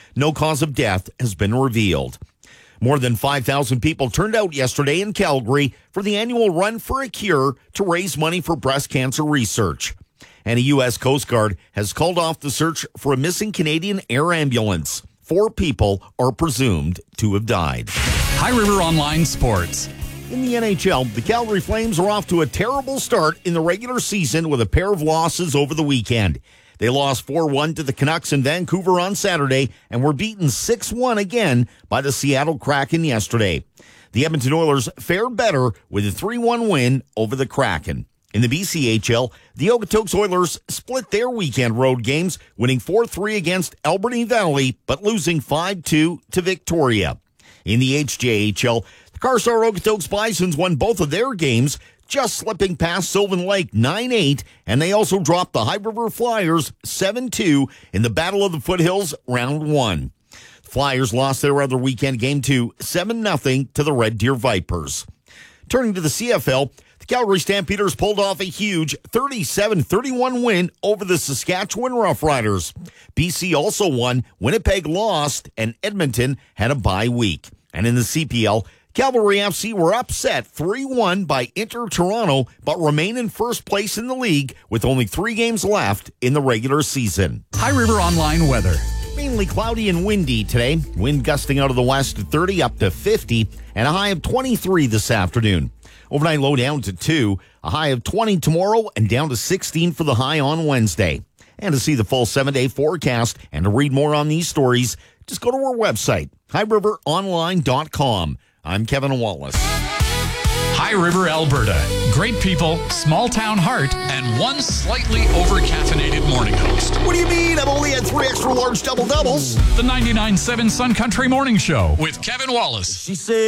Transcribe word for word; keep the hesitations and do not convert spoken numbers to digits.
No cause of death has been revealed. More than five thousand people turned out yesterday in Calgary for the annual Run for a Cure to raise money for breast cancer research. And a U S Coast Guard has called off the search for a missing Canadian air ambulance. Four people are presumed to have died. High River Online Sports. In the N H L, the Calgary Flames are off to a terrible start in the regular season with a pair of losses over the weekend. They lost four one to the Canucks in Vancouver on Saturday and were beaten six one again by the Seattle Kraken yesterday. The Edmonton Oilers fared better with a three one win over the Kraken. In the B C H L, the Okotoks Oilers split their weekend road games, winning four three against Alberni Valley, but losing five two to Victoria. In the H J H L, the Carsar Okotoks Bisons won both of their games, just slipping past Sylvan Lake nine eight, and they also dropped the High River Flyers seven two in the Battle of the Foothills round one. The Flyers lost their other weekend game to seven nothing to the Red Deer Vipers. Turning to the C F L, the Calgary Stampeders pulled off a huge thirty-seven thirty-one win over the Saskatchewan Roughriders. B C also won, Winnipeg lost, and Edmonton had a bye week. And in the C P L, Cavalry F C were upset three one by Inter Toronto, but remain in first place in the league with only three games left in the regular season. High River Online weather. Mainly cloudy and windy today. Wind gusting out of the west to thirty up to fifty, and a high of twenty-three this afternoon. Overnight low down to two, a high of twenty tomorrow, and down to sixteen for the high on Wednesday. And to see the full seven-day forecast and to read more on these stories, just go to our website, high river online dot com. I'm Kevin Wallace. High River, Alberta. Great people, small town heart, and one slightly over-caffeinated morning host. What do you mean? I've only had three extra large double doubles. The ninety-nine point seven Sun Country Morning Show with Kevin Wallace. She said.